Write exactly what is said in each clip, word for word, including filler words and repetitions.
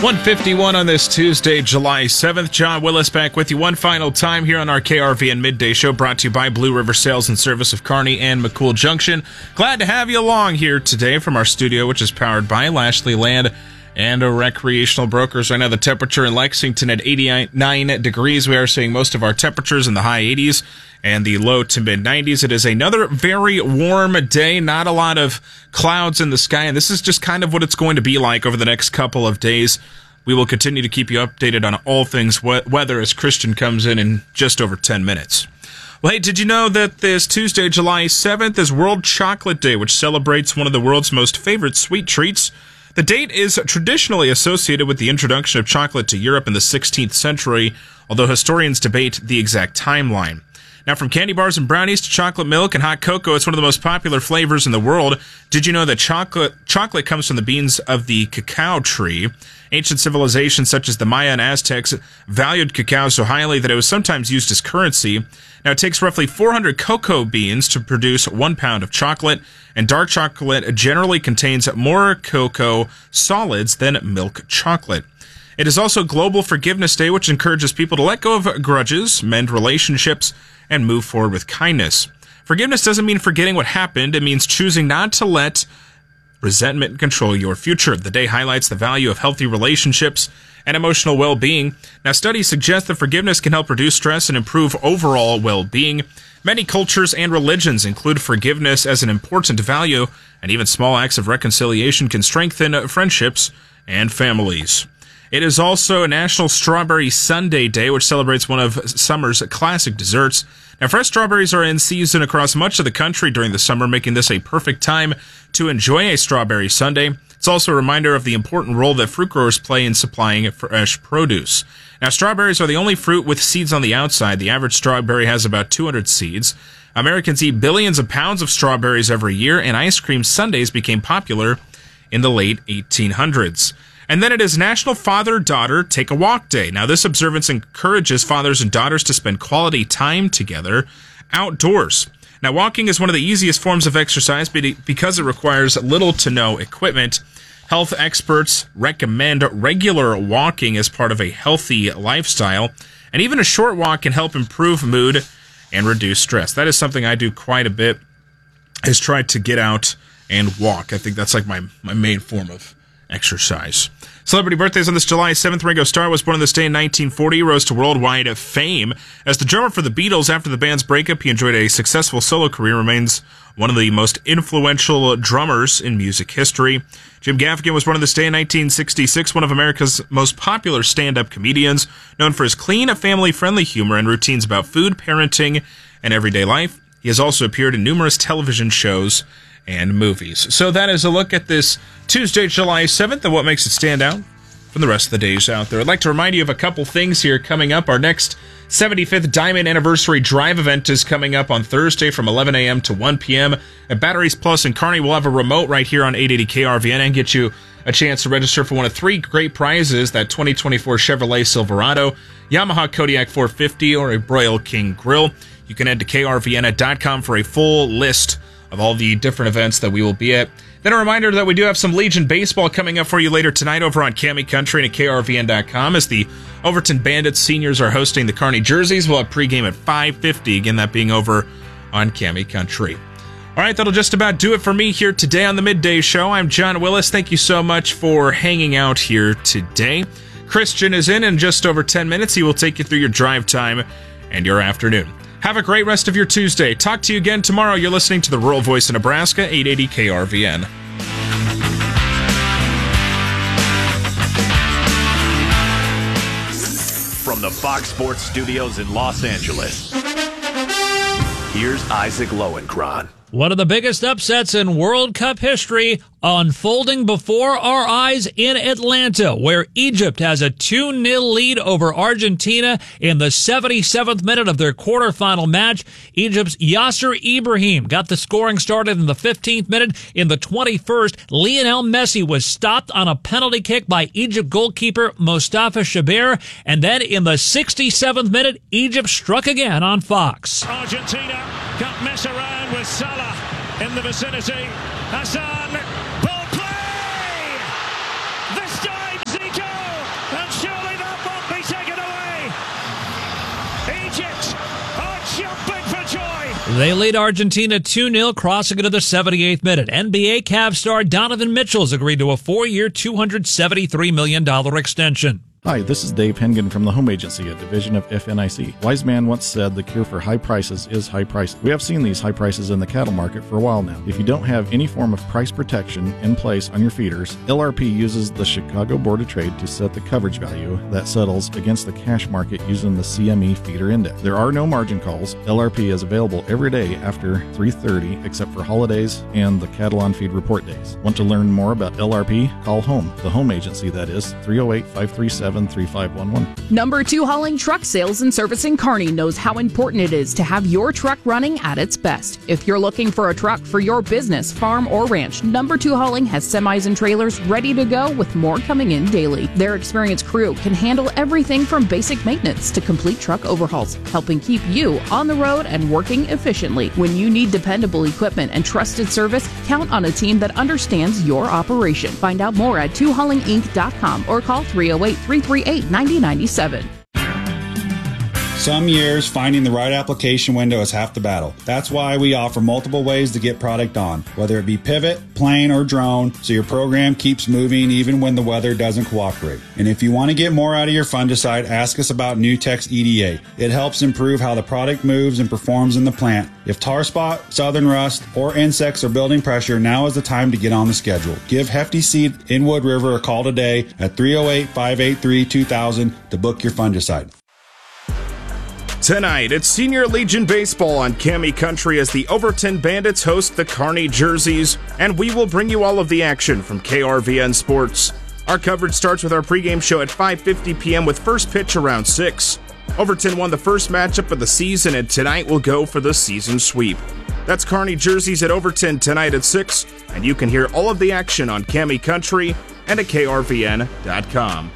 one fifty-one on this Tuesday, July seventh. John Willis back with you one final time here on our K R V N Midday Show, brought to you by Blue River Sales and Service of Kearney and McCool Junction. Glad to have you along here today from our studio, which is powered by Lashley Land and Recreational Brokers. Right now, the temperature in Lexington at eighty-nine degrees. We are seeing most of our temperatures in the high eighties and the low to mid nineties. It is another very warm day, not a lot of clouds in the sky, and this is just kind of what it's going to be like over the next couple of days. We will continue to keep you updated on all things we- weather as Christian comes in in just over ten minutes. Well, hey, did you know that this Tuesday, July seventh, is World Chocolate Day, which celebrates one of the world's most favorite sweet treats? The date is traditionally associated with the introduction of chocolate to Europe in the sixteenth century, although historians debate the exact timeline. Now, from candy bars and brownies to chocolate milk and hot cocoa, it's one of the most popular flavors in the world. Did you know that chocolate chocolate comes from the beans of the cacao tree? Ancient civilizations such as the Maya and Aztecs valued cacao so highly that it was sometimes used as currency. Now, it takes roughly four hundred cocoa beans to produce one pound of chocolate, and dark chocolate generally contains more cocoa solids than milk chocolate. It is also Global Forgiveness Day, which encourages people to let go of grudges, mend relationships, and move forward with kindness. Forgiveness doesn't mean forgetting what happened. It means choosing not to let resentment control your future. The day highlights the value of healthy relationships and emotional well-being. Now, studies suggest that forgiveness can help reduce stress and improve overall well-being. Many cultures and religions include forgiveness as an important value, and even small acts of reconciliation can strengthen friendships and families. It is also National Strawberry Sundae Day, which celebrates one of summer's classic desserts. Now, fresh strawberries are in season across much of the country during the summer, making this a perfect time to enjoy a strawberry sundae. It's also a reminder of the important role that fruit growers play in supplying fresh produce. Now, strawberries are the only fruit with seeds on the outside. The average strawberry has about two hundred seeds. Americans eat billions of pounds of strawberries every year, and ice cream sundaes became popular in the late eighteen hundreds. And then it is National Father-Daughter Take a Walk Day. Now, this observance encourages fathers and daughters to spend quality time together outdoors. Now, walking is one of the easiest forms of exercise because it requires little to no equipment. Health experts recommend regular walking as part of a healthy lifestyle, and even a short walk can help improve mood and reduce stress. That is something I do quite a bit, is try to get out and walk. I think that's like my, my main form of exercise. Celebrity birthdays on this July seventh. Ringo Starr was born on this day in nineteen forty. He rose to worldwide fame as the drummer for the Beatles. After the band's breakup, he enjoyed a successful solo career, remains one of the most influential drummers in music history. Jim Gaffigan was born on this day in nineteen sixty-six, one of America's most popular stand-up comedians, known for his clean, family-friendly humor and routines about food, parenting, and everyday life. He has also appeared in numerous television shows and movies. So that is a look at this Tuesday, July seventh, and what makes it stand out from the rest of the days out there. I'd like to remind you of a couple things here coming up. Our next seventy-fifth Diamond Anniversary Drive event is coming up on Thursday from eleven a.m. to one p.m. at Batteries Plus in Kearney. We'll have a remote right here on eight eighty K R V N and get you a chance to register for one of three great prizes: that twenty twenty-four Chevrolet Silverado, Yamaha Kodiak four fifty, or a Broil King Grill. You can head to K R V N dot com for a full list of all the different events that we will be at. Then a reminder that we do have some Legion baseball coming up for you later tonight over on Cami Country and at K R V N dot com as the Overton Bandits seniors are hosting the Kearney Jerseys. We'll have pregame at five fifty, again, that being over on Cami Country. All right, that'll just about do it for me here today on the Midday Show. I'm John Willis. Thank you so much for hanging out here today. Christian is in in just over ten minutes. He will take you through your drive time and your afternoon. Have a great rest of your Tuesday. Talk to you again tomorrow. You're listening to the Rural Voice of Nebraska, eight eighty K R V N. From the Fox Sports Studios in Los Angeles, here's Isaac Lowenkron. One of the biggest upsets in World Cup history unfolding before our eyes in Atlanta, where Egypt has a two nil lead over Argentina in the seventy-seventh minute of their quarterfinal match. Egypt's Yasser Ibrahim got the scoring started in the fifteenth minute. In the twenty-first, Lionel Messi was stopped on a penalty kick by Egypt goalkeeper Mostafa Shabir. And then in the sixty-seventh minute, Egypt struck again on Fox. Argentina can't mess around with Salah in the vicinity. Hassan, ball play! This time Zico! They lead Argentina two nil, crossing into the seventy-eighth minute. N B A Cavs star Donovan Mitchell's agreed to a four-year, two hundred seventy-three million dollars extension. Hi, this is Dave Hengen from the Home Agency, a division of F N I C. Wise man once said the cure for high prices is high prices. We have seen these high prices in the cattle market for a while now. If you don't have any form of price protection in place on your feeders, L R P uses the Chicago Board of Trade to set the coverage value that settles against the cash market using the C M E feeder index. There are no margin calls. L R P is available every day after three thirty except for holidays and the cattle on feed report days. Want to learn more about L R P? Call Home, the Home Agency, that is, three oh eight, five three seven, three five one one. Number two Hauling Truck Sales and Service in Kearney knows how important it is to have your truck running at its best. If you're looking for a truck for your business, farm, or ranch, Number two Hauling has semis and trailers ready to go with more coming in daily. Their experienced crew can handle everything from basic maintenance to complete truck overhauls, helping keep you on the road and working efficiently. When you need dependable equipment and trusted service, count on a team that understands your operation. Find out more at two hauling inc dot com or call three oh eight, three three eight, nine oh nine seven. Some years, finding the right application window is half the battle. That's why we offer multiple ways to get product on, whether it be pivot, plane, or drone, so your program keeps moving even when the weather doesn't cooperate. And if you want to get more out of your fungicide, ask us about Nutex E D A. It helps improve how the product moves and performs in the plant. If tar spot, southern rust, or insects are building pressure, now is the time to get on the schedule. Give Hefty Seed in Wood River a call today at three oh eight, five eight three, two thousand to book your fungicide. Tonight, it's Senior Legion Baseball on Cami Country as the Overton Bandits host the Kearney Jerseys, and we will bring you all of the action from K R V N Sports. Our coverage starts with our pregame show at five fifty p.m. with first pitch around six. Overton won the first matchup of the season, and tonight will go for the season sweep. That's Kearney Jerseys at Overton tonight at six, and you can hear all of the action on Cami Country and at K R V N dot com.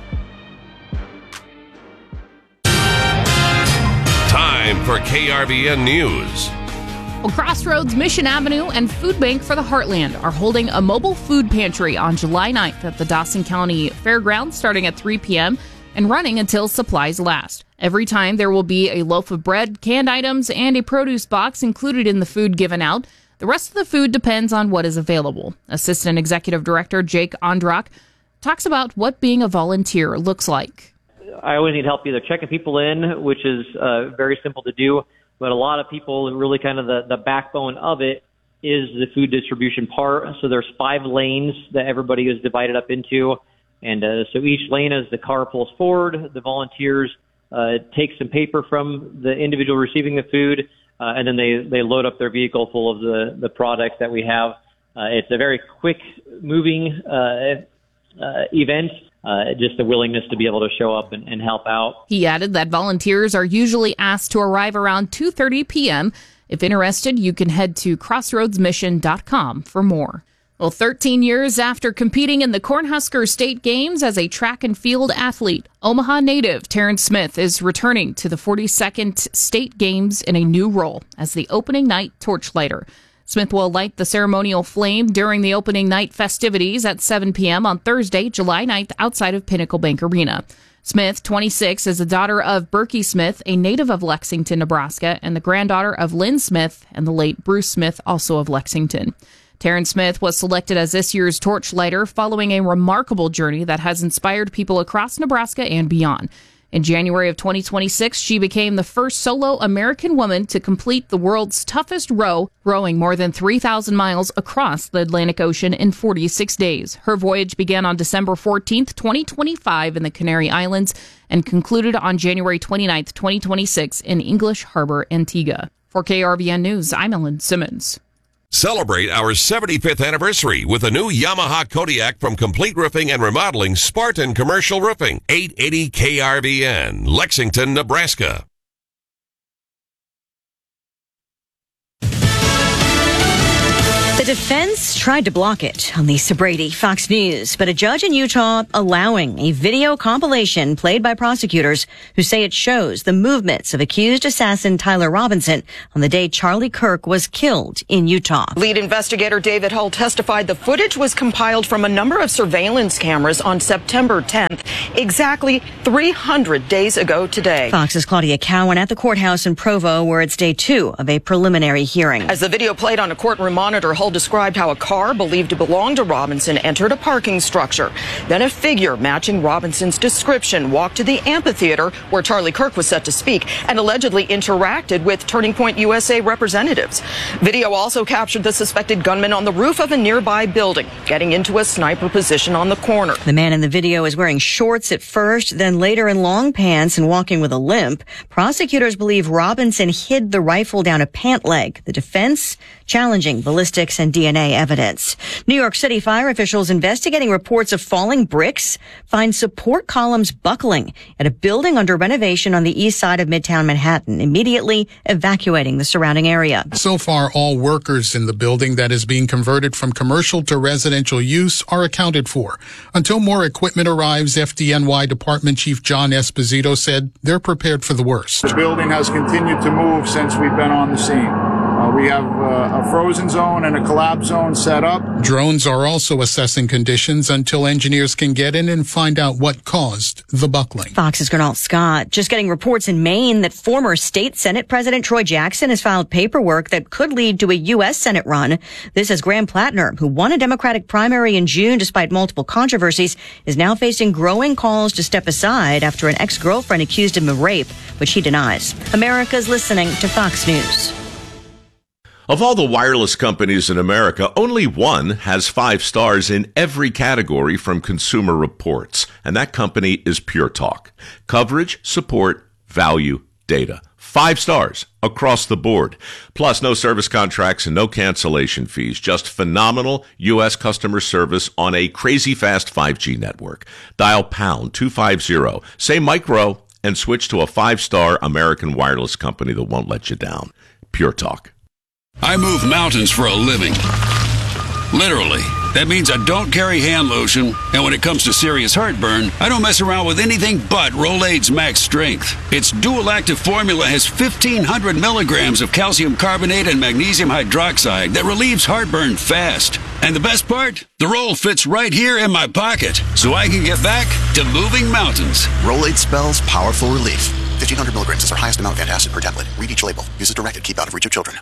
Time for K R V N News. Well, Crossroads, Mission Avenue, and Food Bank for the Heartland are holding a mobile food pantry on July ninth at the Dawson County Fairgrounds starting at three p.m. and running until supplies last. Every time there will be a loaf of bread, canned items, and a produce box included in the food given out. The rest of the food depends on what is available. Assistant Executive Director Jake Ondrock talks about what being a volunteer looks like. I always need help either checking people in, which is uh, very simple to do, but a lot of people, really kind of the, the backbone of it is the food distribution part. So there's five lanes that everybody is divided up into, and uh, so each lane, as the car pulls forward, the volunteers uh, take some paper from the individual receiving the food, uh, and then they, they load up their vehicle full of the, the products that we have. Uh, it's a very quick-moving uh, uh, event. Uh, just the willingness to be able to show up and, and help out. He added that volunteers are usually asked to arrive around two thirty p.m. If interested, you can head to crossroads mission dot com for more. Well, thirteen years after competing in the Cornhusker State Games as a track and field athlete, Omaha native Terrence Smith is returning to the forty-second State Games in a new role as the opening night torchlighter. Smith will light the ceremonial flame during the opening night festivities at seven p.m. on Thursday, July ninth, outside of Pinnacle Bank Arena. Smith, twenty-six, is the daughter of Berkey Smith, a native of Lexington, Nebraska, and the granddaughter of Lynn Smith and the late Bruce Smith, also of Lexington. Terrence Smith was selected as this year's torchlighter following a remarkable journey that has inspired people across Nebraska and beyond. In January of twenty twenty-six, she became the first solo American woman to complete the world's toughest row, rowing more than three thousand miles across the Atlantic Ocean in forty-six days. Her voyage began on December fourteenth, twenty twenty-five in the Canary Islands and concluded on January twenty-ninth, twenty twenty-six in English Harbor, Antigua. For K R V N News, I'm Ellen Simmons. Celebrate our seventy-fifth anniversary with a new Yamaha Kodiak from Complete Roofing and Remodeling Spartan Commercial Roofing. eight eighty K R V N, Lexington, Nebraska. The defense tried to block it on Lisa Brady, Fox News, but a judge in Utah allowing a video compilation played by prosecutors who say it shows the movements of accused assassin Tyler Robinson on the day Charlie Kirk was killed in Utah. Lead investigator David Hull testified the footage was compiled from a number of surveillance cameras on September tenth, exactly three hundred days ago today. Fox's Claudia Cowan at the courthouse in Provo, where it's day two of a preliminary hearing. As the video played on a courtroom monitor, Hull described how a car believed to belong to Robinson entered a parking structure. Then a figure matching Robinson's description walked to the amphitheater where Charlie Kirk was set to speak and allegedly interacted with Turning Point U S A representatives. Video also captured the suspected gunman on the roof of a nearby building, getting into a sniper position on the corner. The man in the video is wearing shorts at first, then later in long pants and walking with a limp. Prosecutors believe Robinson hid the rifle down a pant leg. The defense challenging ballistics and D N A evidence. New York City fire officials investigating reports of falling bricks find support columns buckling at a building under renovation on the east side of Midtown Manhattan, immediately evacuating the surrounding area. So far, all workers in the building that is being converted from commercial to residential use are accounted for. Until more equipment arrives, F D N Y Department Chief John Esposito said they're prepared for the worst. The building has continued to move since we've been on the scene. Uh, we have uh, a frozen zone and a collapse zone set up. Drones are also assessing conditions until engineers can get in and find out what caused the buckling. Fox's Gernalt Scott just getting reports in Maine that former state Senate President Troy Jackson has filed paperwork that could lead to a U S Senate run. This as Graham Plattner, who won a Democratic primary in June despite multiple controversies, is now facing growing calls to step aside after an ex-girlfriend accused him of rape, which he denies. America's listening to Fox News. Of all the wireless companies in America, only one has five stars in every category from Consumer Reports, and that company is Pure Talk. Coverage, support, value, data. Five stars across the board. Plus, no service contracts and no cancellation fees. Just phenomenal U S customer service on a crazy fast five G network. Dial pound two fifty, say micro, and switch to a five-star American wireless company that won't let you down. Pure Talk. I move mountains for a living. Literally. That means I don't carry hand lotion, and when it comes to serious heartburn, I don't mess around with anything but Rolaids Max Strength. Its dual-active formula has fifteen hundred milligrams of calcium carbonate and magnesium hydroxide that relieves heartburn fast. And the best part? The roll fits right here in my pocket, so I can get back to moving mountains. Rolaids spells powerful relief. fifteen hundred milligrams is our highest amount of antacid per tablet. Read each label. Use as directed. Keep out of reach of children.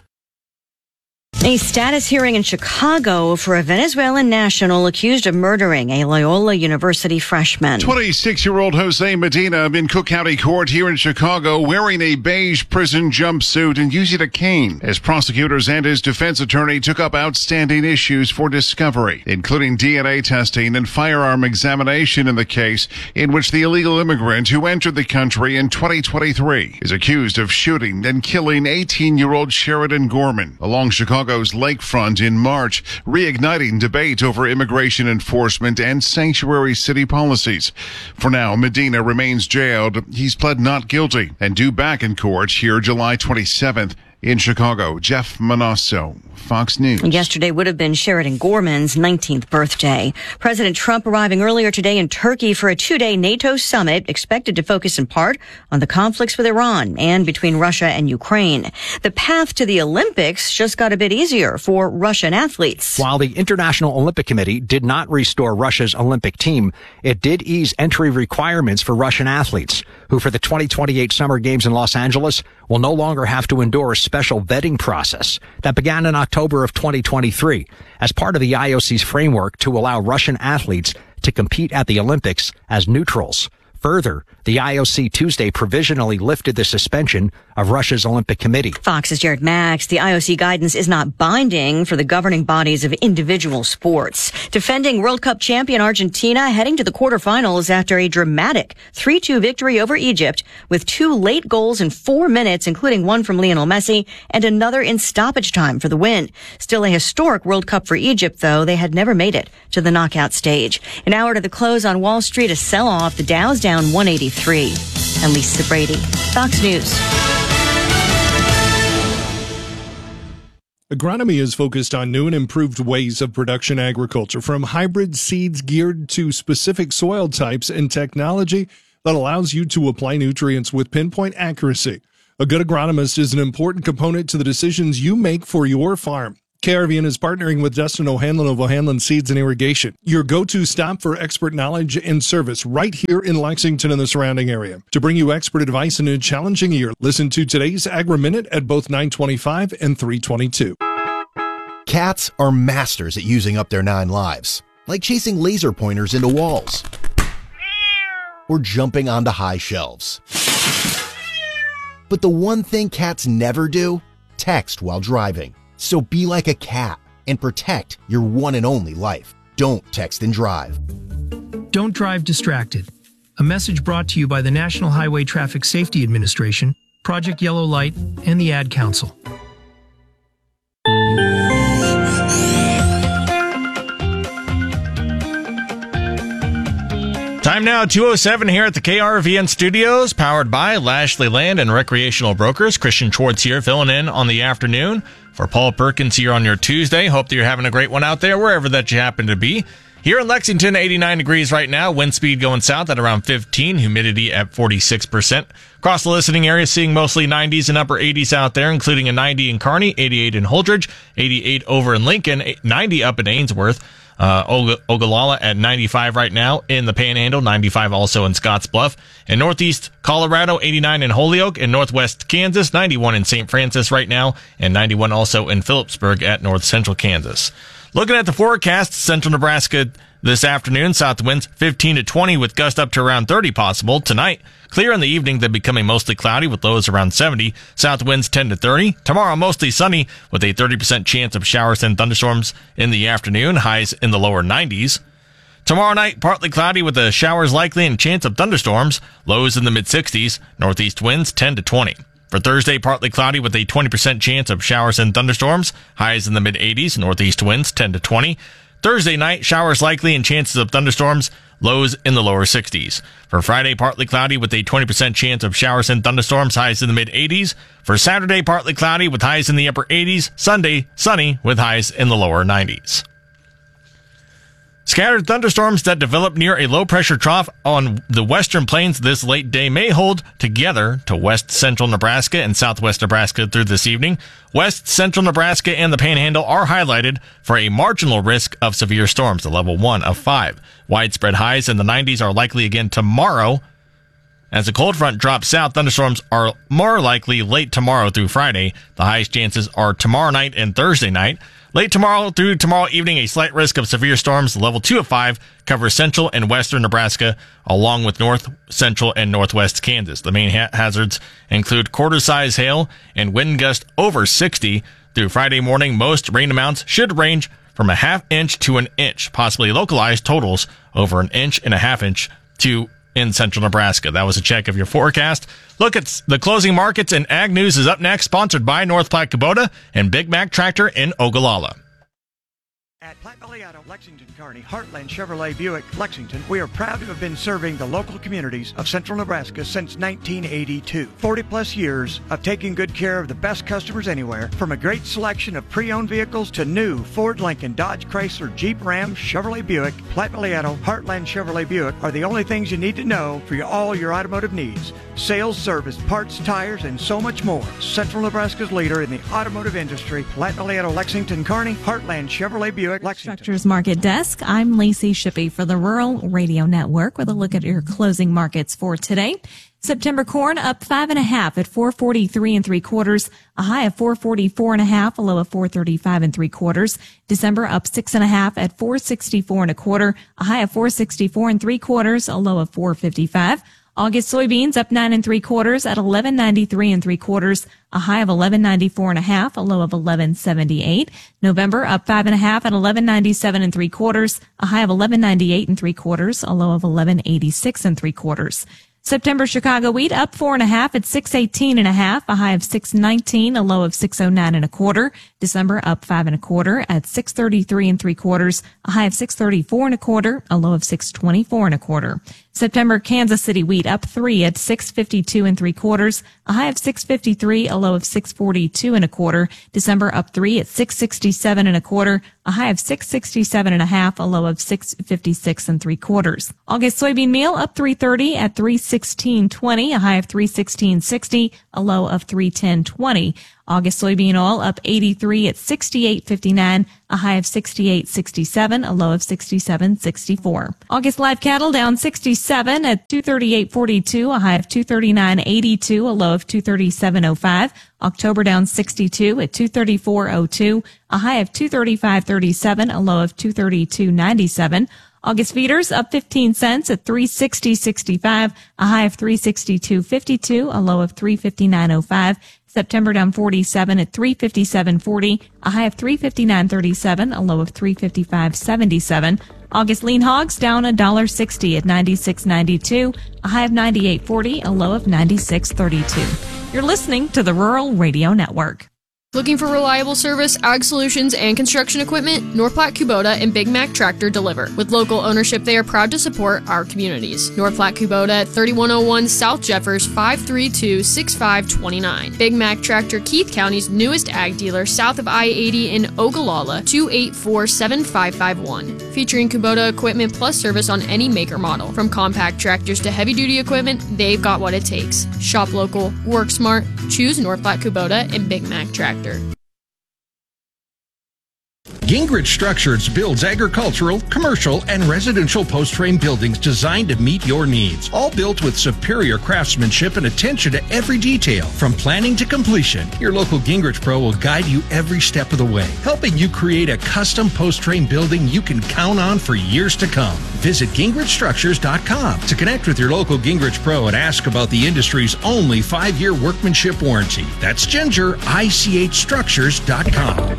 A status hearing in Chicago for a Venezuelan national accused of murdering a Loyola University freshman. twenty-six-year-old Jose Medina in Cook County Court here in Chicago wearing a beige prison jumpsuit and using a cane as prosecutors and his defense attorney took up outstanding issues for discovery, including D N A testing and firearm examination in the case in which the illegal immigrant who entered the country in twenty twenty-three is accused of shooting and killing eighteen-year-old Sheridan Gorman along Chicago lakefront in March, reigniting debate over immigration enforcement and sanctuary city policies. For now, Medina remains jailed. He's pled not guilty and due back in court here July twenty-seventh. In Chicago, Jeff Manasso, Fox News. Yesterday would have been Sheridan Gorman's nineteenth birthday. President Trump arriving earlier today in Turkey for a two-day NATO summit expected to focus in part on the conflicts with Iran and between Russia and Ukraine. The path to the Olympics just got a bit easier for Russian athletes. While the International Olympic Committee did not restore Russia's Olympic team, it did ease entry requirements for Russian athletes, who for the twenty twenty-eight Summer Games in Los Angeles will no longer have to endure a special vetting process that began in October of twenty twenty-three as part of the I O C's framework to allow Russian athletes to compete at the Olympics as neutrals. Further, the I O C Tuesday provisionally lifted the suspension of Russia's Olympic Committee. Fox's Jared Max. The I O C guidance is not binding for the governing bodies of individual sports. Defending World Cup champion Argentina heading to the quarterfinals after a dramatic three two victory over Egypt with two late goals in four minutes, including one from Lionel Messi and another in stoppage time for the win. Still a historic World Cup for Egypt, though. They had never made it to the knockout stage. An hour to the close on Wall Street, a sell-off. The Dow's down one eighty-three. And Lisa Brady, Fox News. Agronomy is focused on new and improved ways of production agriculture, from hybrid seeds geared to specific soil types and technology that allows you to apply nutrients with pinpoint accuracy. A good agronomist is an important component to the decisions you make for your farm. K R V N is partnering with Dustin O'Hanlon of O'Hanlon Seeds and Irrigation, your go-to stop for expert knowledge and service right here in Lexington and the surrounding area. To bring you expert advice in a challenging year, listen to today's Agri-Minute at both nine twenty-five and three twenty-two. Cats are masters at using up their nine lives, like chasing laser pointers into walls or jumping onto high shelves. But the one thing cats never do, text while driving. So be like a cat and protect your one and only life. Don't text and drive. Don't drive distracted. A message brought to you by the National Highway Traffic Safety Administration, Project Yellow Light, and the Ad Council. Time now, two oh seven here at the K R V N studios, powered by Lashley Land and Recreational Brokers. Christian Schwartz here, filling in on the afternoon for Paul Perkins here on your Tuesday. Hope that you're having a great one out there, wherever that you happen to be. Here in Lexington, eighty-nine degrees right now, wind speed going south at around fifteen, humidity at forty-six percent. Across the listening area, seeing mostly nineties and upper eighties out there, including a ninety in Kearney, eighty-eight in Holdridge, eighty-eight over in Lincoln, ninety up in Ainsworth. Uh, Og- Ogallala at ninety-five right now in the Panhandle, ninety-five also in Scottsbluff. In Northeast Colorado, eighty-nine in Holyoke. In Northwest Kansas, ninety-one in Saint Francis right now, and ninety-one also in Phillipsburg at North Central Kansas. Looking at the forecast, Central Nebraska this afternoon, south winds fifteen to twenty with gusts up to around thirty possible. Tonight, clear in the evening, then becoming mostly cloudy with lows around seventy. South winds ten to thirty. Tomorrow, mostly sunny with a thirty percent chance of showers and thunderstorms in the afternoon. Highs in the lower nineties. Tomorrow night, partly cloudy with the showers likely and chance of thunderstorms. Lows in the mid-sixties. Northeast winds ten to twenty. For Thursday, partly cloudy with a twenty percent chance of showers and thunderstorms. Highs in the mid-eighties. Northeast winds ten to twenty. Thursday night, showers likely and chances of thunderstorms, lows in the lower sixties. For Friday, partly cloudy with a twenty percent chance of showers and thunderstorms, highs in the mid-eighties. For Saturday, partly cloudy with highs in the upper eighties. Sunday, sunny with highs in the lower nineties. Scattered thunderstorms that develop near a low-pressure trough on the western plains this late day may hold together to west central Nebraska and southwest Nebraska through this evening. West central Nebraska and the Panhandle are highlighted for a marginal risk of severe storms, a level one of five. Widespread highs in the nineties are likely again tomorrow. As the cold front drops south, thunderstorms are more likely late tomorrow through Friday. The highest chances are tomorrow night and Thursday night. Late tomorrow through tomorrow evening, a slight risk of severe storms, level two of five, covers central and western Nebraska, along with north, central, and northwest Kansas. The main ha- hazards include quarter-size hail and wind gust over sixty. Through Friday morning, most rain amounts should range from a half inch to an inch, possibly localized totals over an inch and a half inch to in central Nebraska. That was a check of your forecast. Look at the closing markets, and Ag News is up next, sponsored by North Platte Kubota and Big Mac Tractor in Ogallala. At Platte Valley Auto, Lexington, Kearney, Heartland Chevrolet Buick, Lexington, we are proud to have been serving the local communities of central Nebraska since nineteen eighty-two. forty plus years of taking good care of the best customers anywhere, from a great selection of pre-owned vehicles to new Ford, Lincoln, Dodge, Chrysler, Jeep, Ram, Chevrolet Buick. Platte Valley Auto, Heartland Chevrolet Buick are the only things you need to know for your, all your automotive needs. Sales, service, parts, tires, and so much more. Central Nebraska's leader in the automotive industry, Platte Valley Auto, Lexington, Kearney, Heartland Chevrolet Buick, Lexington. Structures Market Desk. I'm Lacey Shippey for the Rural Radio Network with a look at your closing markets for today. September corn up five and a half at four forty-three and three quarters, a high of four forty-four and a half, a low of four thirty-five and three quarters. December up six and a half at four sixty-four and a quarter, a high of four sixty-four and three quarters, a low of four fifty-five. August soybeans up nine and three quarters at eleven ninety-three and three quarters, a high of eleven ninety-four and a half, a low of eleven seventy-eight. November up five and a half at eleven ninety-seven and three quarters, a high of eleven ninety-eight and three quarters, a low of eleven eighty-six and three quarters. September Chicago wheat up four and a half at six eighteen and a half, a high of six nineteen, a low of six oh nine and a quarter. December up five and a quarter at six thirty-three and three quarters, a high of six thirty-four and a quarter, a low of six twenty-four and a quarter. September Kansas City wheat up three at six fifty-two and three quarters, a high of six fifty-three, a low of six forty-two and a quarter. December up three at six sixty-seven and a quarter, a high of six sixty-seven and a half, a low of six fifty-six and three quarters. August soybean meal up three thirty at three sixteen twenty, a high of three sixteen sixty, a low of three ten twenty. August soybean oil up eighty-three at sixty-eight fifty-nine, a high of sixty-eight sixty-seven, a low of sixty-seven sixty-four. August live cattle down sixty-seven at two thirty-eight forty-two, a high of two thirty-nine eighty-two, a low of two thirty-seven oh five. October down sixty-two at two thirty-four oh two, a high of two thirty-five thirty-seven, a low of two thirty-two ninety-seven. August feeders up fifteen cents at three sixty sixty-five, a high of three sixty-two fifty-two, a low of three fifty-nine oh five. September down forty-seven at three fifty-seven forty, a high of three fifty-nine thirty-seven, a low of three fifty-five seventy-seven. August lean hogs down one dollar sixty at ninety-six ninety-two, a high of ninety-eight forty, a low of ninety-six thirty-two. You're listening to the Rural Radio Network. Looking for reliable service, ag solutions, and construction equipment? North Platte Kubota and Big Mac Tractor deliver. With local ownership, they are proud to support our communities. North Platte Kubota at thirty-one oh one South Jeffers, five three two, six five two nine. Big Mac Tractor, Keith County's newest ag dealer, south of I eighty in Ogallala, two eight four, seven five five one. Featuring Kubota equipment plus service on any maker model. From compact tractors to heavy-duty equipment, they've got what it takes. Shop local, work smart, choose North Platte Kubota and Big Mac Tractor. Gingrich Structures builds agricultural, commercial, and residential post-frame buildings designed to meet your needs. All built with superior craftsmanship and attention to every detail, from planning to completion. Your local Gingrich Pro will guide you every step of the way, helping you create a custom post-frame building you can count on for years to come. Visit Gingrich Structures dot com to connect with your local Gingrich Pro and ask about the industry's only five-year workmanship warranty. That's Ginger I C H Structures dot com.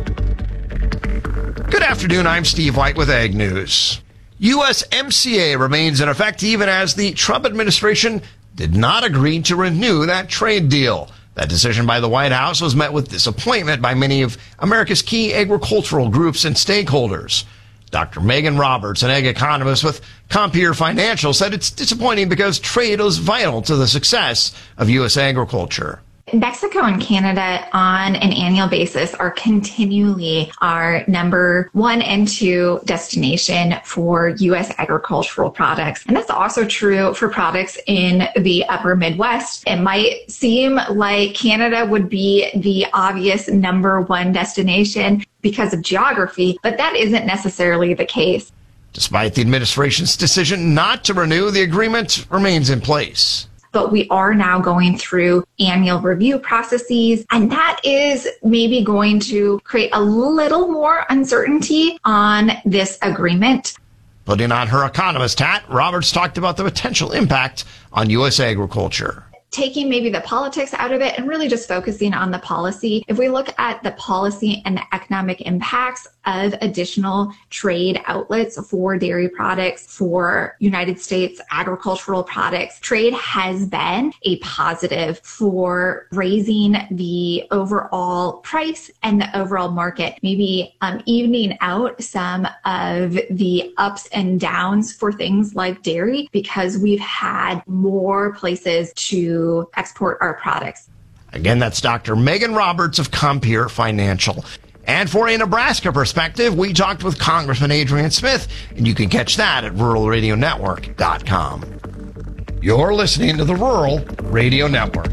Good afternoon, I'm Steve White with Ag News. U S M C A remains in effect even as the Trump administration did not agree to renew that trade deal. That decision by the White House was met with disappointment by many of America's key agricultural groups and stakeholders. Doctor Megan Roberts, an ag economist with Compeer Financial, said it's disappointing because trade is vital to the success of U S agriculture. Mexico and Canada on an annual basis are continually our number one and two destination for U S agricultural products. And that's also true for products in the upper Midwest. It might seem like Canada would be the obvious number one destination because of geography, but that isn't necessarily the case. Despite the administration's decision not to renew, the agreement remains in place. But we are now going through annual review processes, and that is maybe going to create a little more uncertainty on this agreement. Putting on her economist hat, Roberts talked about the potential impact on U S agriculture. Taking maybe the politics out of it and really just focusing on the policy. If we look at the policy and the economic impacts of additional trade outlets for dairy products, for United States agricultural products, trade has been a positive for raising the overall price and the overall market, maybe um, evening out some of the ups and downs for things like dairy because we've had more places to export our products. Again, that's Doctor Megan Roberts of Compeer Financial. And for a Nebraska perspective, we talked with Congressman Adrian Smith, and you can catch that at rural radio network dot com. You're listening to the Rural Radio Network.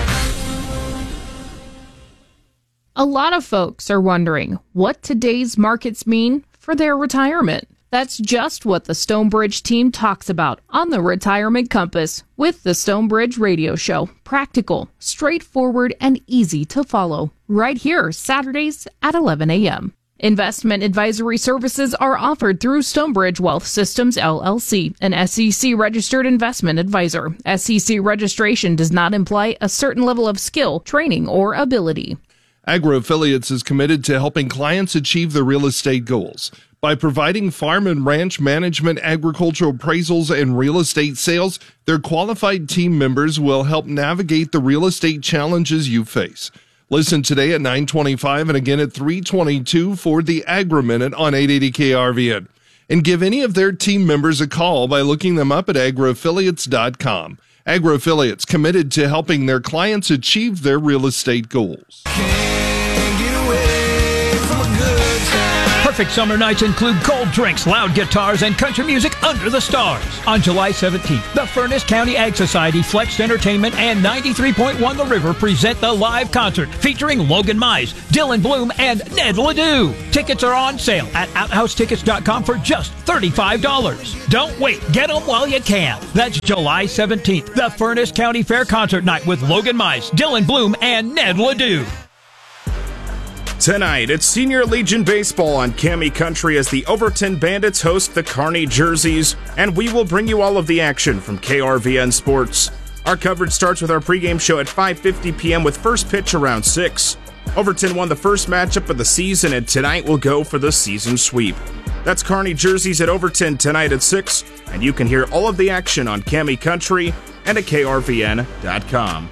A lot of folks are wondering what today's markets mean for their retirement. That's just what the Stonebridge team talks about on the Retirement Compass with the Stonebridge Radio Show. Practical, straightforward, and easy to follow. Right here, Saturdays at eleven a.m. Investment advisory services are offered through Stonebridge Wealth Systems, L L C, an S E C-registered investment advisor. S E C registration does not imply a certain level of skill, training, or ability. Agro Affiliates is committed to helping clients achieve their real estate goals. By providing farm and ranch management, agricultural appraisals, and real estate sales, their qualified team members will help navigate the real estate challenges you face. Listen today at nine twenty-five and again at three twenty-two for the Agri Minute on eight eighty K R V N. and give any of their team members a call by looking them up at agroaffiliates dot com. AgroAffiliates, committed to helping their clients achieve their real estate goals. Perfect summer nights include cold drinks, loud guitars, and country music under the stars. On July seventeenth, the Furnace County Ag Society, Flex Entertainment, and ninety-three point one The River present the live concert featuring Logan Mize, Dylan Bloom, and Ned Ledoux. Tickets are on sale at outhouse tickets dot com for just thirty-five dollars. Don't wait. Get them while you can. That's July seventeenth, the Furnace County Fair Concert Night with Logan Mize, Dylan Bloom, and Ned Ledoux. Tonight, it's Senior Legion Baseball on Cami Country as the Overton Bandits host the Kearney Jerseys, and we will bring you all of the action from K R V N Sports. Our coverage starts with our pregame show at five fifty p.m. with first pitch around six. Overton won the first matchup of the season, and tonight will go for the season sweep. That's Kearney Jerseys at Overton tonight at six, and you can hear all of the action on Cami Country and at K R V N dot com.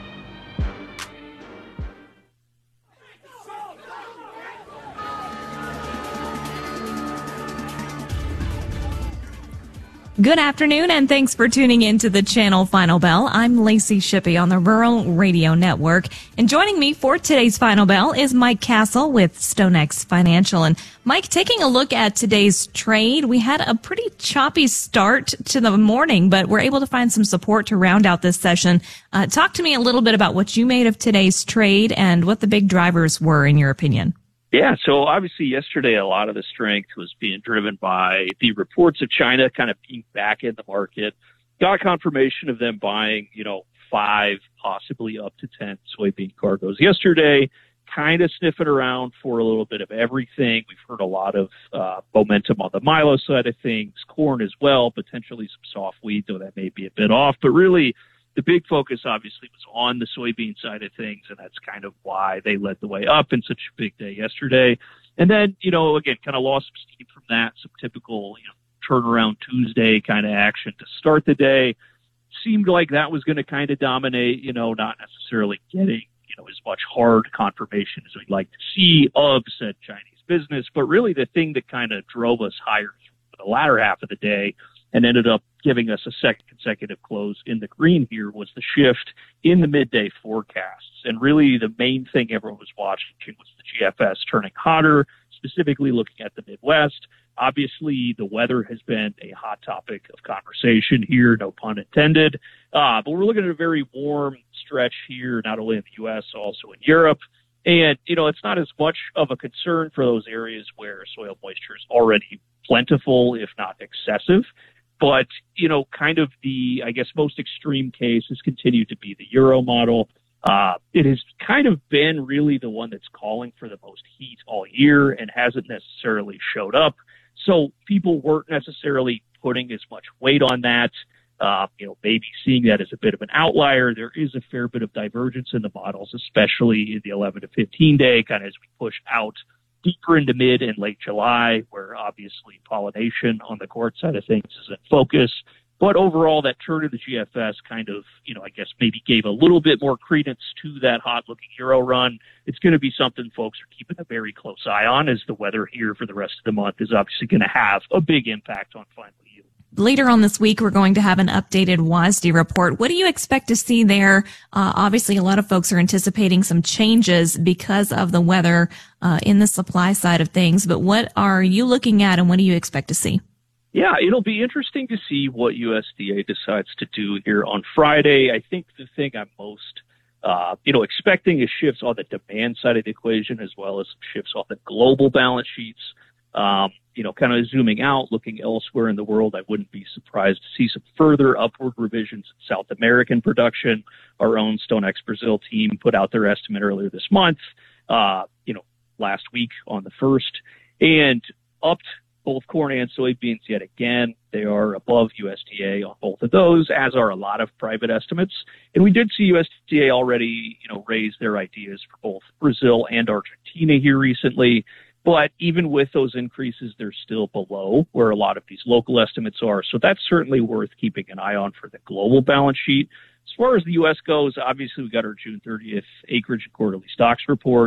Good afternoon, and thanks for tuning in to the Channel Final Bell. I'm Lacey Shippey on the Rural Radio Network. And joining me for today's Final Bell is Mike Castle with StoneX Financial. And Mike, taking a look at today's trade, we had a pretty choppy start to the morning, but we're able to find some support to round out this session. Uh, talk to me a little bit about what you made of today's trade and what the big drivers were, in your opinion. Yeah, so obviously yesterday a lot of the strength was being driven by the reports of China kind of being back in the market. Got confirmation of them buying, you know, five, possibly up to ten soybean cargoes yesterday, kind of sniffing around for a little bit of everything. We've heard a lot of uh, momentum on the milo side of things, corn as well, potentially some soft wheat, though that may be a bit off. But really, the big focus obviously was on the soybean side of things, and that's kind of why they led the way up in such a big day yesterday. And then, you know, again, kind of lost some steam from that, some typical, you know, turnaround Tuesday kind of action to start the day. Seemed like that was going to kind of dominate, you know, not necessarily getting, you know, as much hard confirmation as we'd like to see of said Chinese business. But really the thing that kind of drove us higher for the latter half of the day and ended up giving us a second consecutive close in the green here was the shift in the midday forecasts. And really the main thing everyone was watching was the G F S turning hotter, specifically looking at the Midwest. Obviously, the weather has been a hot topic of conversation here, no pun intended. Uh, but we're looking at a very warm stretch here, not only in the U S, also in Europe. And, you know, it's not as much of a concern for those areas where soil moisture is already plentiful, if not excessive. But, you know, kind of the, I guess, most extreme case has continued to be the Euro model. Uh, it has kind of been really the one that's calling for the most heat all year and hasn't necessarily showed up. So people weren't necessarily putting as much weight on that. Uh, you know, maybe seeing that as a bit of an outlier. There is a fair bit of divergence in the models, especially in the eleven to fifteen day, kind of as we push out deeper into mid and late July, where obviously pollination on the corn side of things is in focus. But overall, that turn of the G F S kind of, you know, I guess maybe gave a little bit more credence to that hot-looking Euro run. It's going to be something folks are keeping a very close eye on, as the weather here for the rest of the month is obviously going to have a big impact on final yield. Later on this week, we're going to have an updated W A S D report. What do you expect to see there? Uh, obviously, a lot of folks are anticipating some changes because of the weather uh, in the supply side of things. But what are you looking at, and what do you expect to see? Yeah, it'll be interesting to see what U S D A decides to do here on Friday. I think the thing I'm most, uh, you know, expecting is shifts on the demand side of the equation, as well as shifts on the global balance sheets. Um, you know, kind of zooming out, looking elsewhere in the world, I wouldn't be surprised to see some further upward revisions in South American production. Our own StoneX Brazil team put out their estimate earlier this month, uh, you know, last week on the first, and upped both corn and soybeans yet again. They are above U S D A on both of those, as are a lot of private estimates. And we did see U S D A already, you know, raise their ideas for both Brazil and Argentina here recently. But even with those increases, they're still below where a lot of these local estimates are. So that's certainly worth keeping an eye on for the global balance sheet. As far as the U S goes, obviously we got our June thirtieth acreage and quarterly stocks report.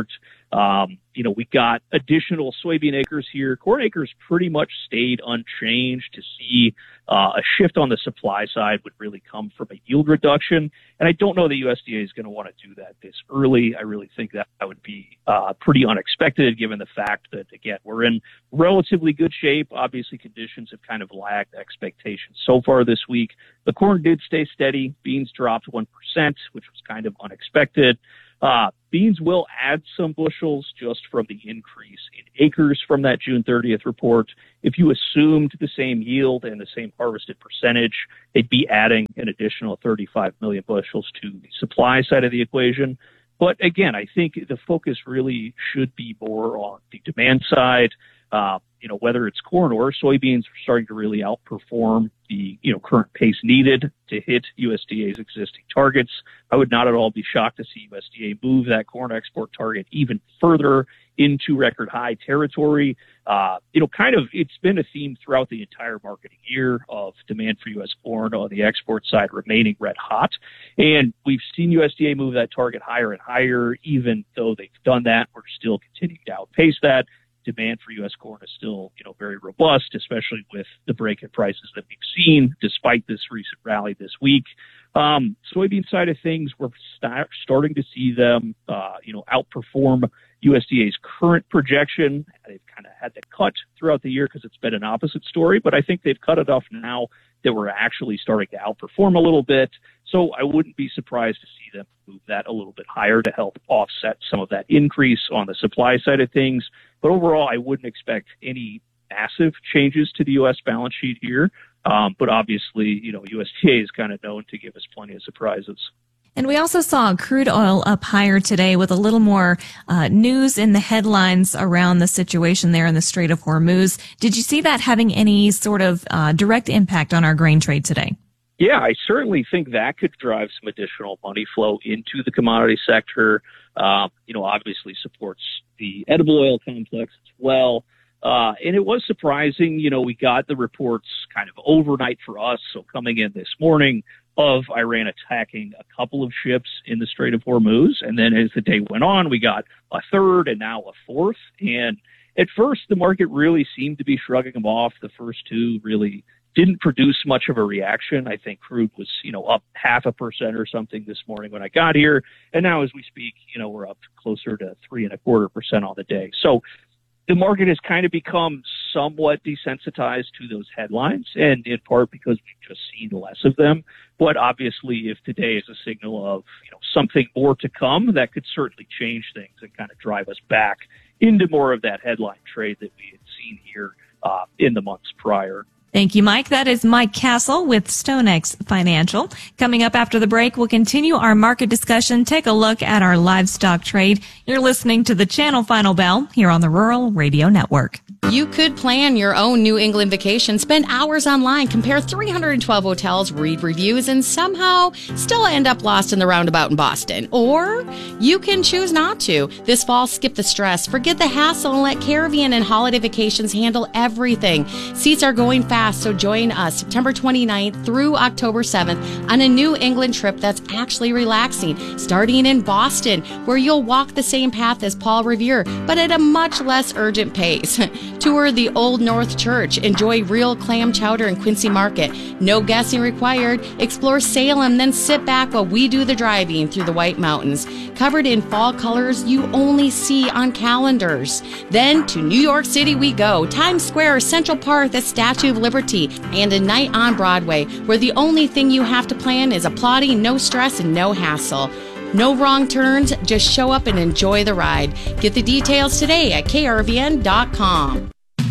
Um, you know, we got additional soybean acres here. Corn acres pretty much stayed unchanged. To see uh, a shift on the supply side would really come from a yield reduction. And I don't know the U S D A is going to want to do that this early. I really think that that would be uh, pretty unexpected, given the fact that, again, we're in relatively good shape. Obviously, conditions have kind of lagged expectations so far this week. The corn did stay steady. Beans dropped one percent, which was kind of unexpected. Uh, beans will add some bushels just from the increase in acres from that June thirtieth report. If you assumed the same yield and the same harvested percentage, they'd be adding an additional thirty-five million bushels to the supply side of the equation. But again, I think the focus really should be more on the demand side. Uh, you know, whether it's corn or soybeans are starting to really outperform the, you know, current pace needed to hit U S D A's existing targets. I would not at all be shocked to see U S D A move that corn export target even further into record high territory. Uh, you know, kind of, it's been a theme throughout the entire marketing year of demand for U S corn on the export side remaining red hot. And we've seen U S D A move that target higher and higher. Even though they've done that, we're still continuing to outpace that. Demand for U S corn is still, you know, very robust, especially with the break in prices that we've seen despite this recent rally this week. Um, soybean side of things, we're start, starting to see them, uh, you know, outperform U S D A's current projection. They've kind of had to cut throughout the year because it's been an opposite story, but I think they've cut enough now that we're actually starting to outperform a little bit. So I wouldn't be surprised to see them move that a little bit higher to help offset some of that increase on the supply side of things. But overall, I wouldn't expect any massive changes to the U S balance sheet here. Um, but obviously, you know, U S D A is kind of known to give us plenty of surprises. And we also saw crude oil up higher today with a little more uh, news in the headlines around the situation there in the Strait of Hormuz. Did you see that having any sort of uh, direct impact on our grain trade today? Yeah, I certainly think that could drive some additional money flow into the commodity sector. Uh, you know, obviously supports the edible oil complex as well. Uh, and it was surprising, you know, we got the reports kind of overnight for us. So coming in this morning of Iran attacking a couple of ships in the Strait of Hormuz. And then as the day went on, we got a third and now a fourth. And at first, the market really seemed to be shrugging them off. The first two really didn't produce much of a reaction. I think crude was, you know, up half a percent or something this morning when I got here. And now as we speak, you know, we're up closer to three and a quarter percent on the day. So the market has kind of become somewhat desensitized to those headlines, and in part because we've just seen less of them. But obviously, if today is a signal of, you know, something more to come, that could certainly change things and kind of drive us back into more of that headline trade that we had seen here uh, in the months prior. Thank you, Mike. That is Mike Castle with StoneX Financial. Coming up after the break, we'll continue our market discussion, take a look at our livestock trade. You're listening to the Channel Final Bell here on the Rural Radio Network. You could plan your own New England vacation, spend hours online, compare three hundred twelve hotels, read reviews, and somehow still end up lost in the roundabout in Boston. Or you can choose not to. This fall, skip the stress, forget the hassle, and let Caravan and Holiday Vacations handle everything. Seats are going fast, so join us September twenty-ninth through October seventh on a New England trip that's actually relaxing, starting in Boston, where you'll walk the same path as Paul Revere, but at a much less urgent pace. Tour the Old North Church, enjoy real clam chowder in Quincy Market. No guessing required. Explore Salem, then sit back while we do the driving through the White Mountains, covered in fall colors you only see on calendars. Then to New York City we go. Times Square, Central Park, the Statue of Liberty, and a night on Broadway, where the only thing you have to plan is applauding, no stress, and no hassle. No wrong turns, just show up and enjoy the ride. Get the details today at K R V N dot com.